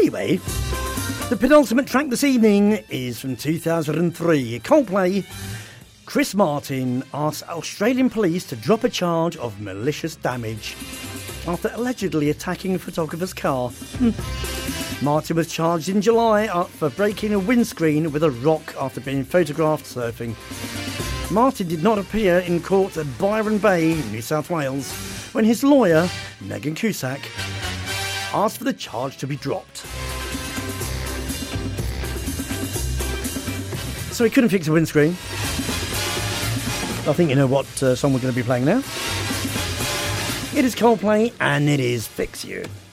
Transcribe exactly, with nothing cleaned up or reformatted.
Anyway, the penultimate track this evening is from two thousand three. Coldplay. Chris Martin asks Australian police to drop a charge of malicious damage after allegedly attacking a photographer's car. Martin was charged in July for breaking a windscreen with a rock after being photographed surfing. Martin did not appear in court at Byron Bay, New South Wales, when his lawyer, Megan Cusack, asked for the charge to be dropped. So he couldn't fix a windscreen. I think you know what uh, song we're going to be playing now. It is Coldplay and it is Fix You.